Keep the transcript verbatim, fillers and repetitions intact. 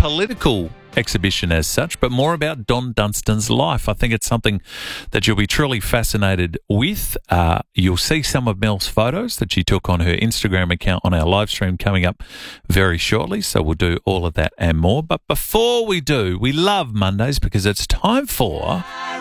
political exhibition as such, but more about Don Dunstan's life. I think it's something that you'll be truly fascinated with. Uh, you'll see some of Mel's photos that she took on her Instagram account on our live stream coming up very shortly, so we'll do all of that and more. But before we do, we love Mondays because it's time for...